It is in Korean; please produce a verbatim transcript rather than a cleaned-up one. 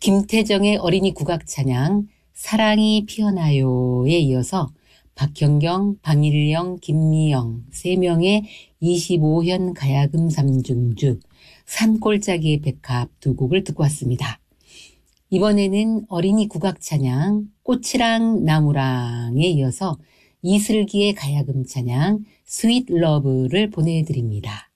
김태정의 어린이 국악 찬양 사랑이 피어나요에 이어서 박현경, 방일영, 김미영 세 명의 이십오 현 가야금 삼중주, 산골짜기의 백합 두 곡을 듣고 왔습니다. 이번에는 어린이 국악 찬양 꽃이랑 나무랑에 이어서 이슬기의 가야금 찬양 스윗 러브를 보내드립니다.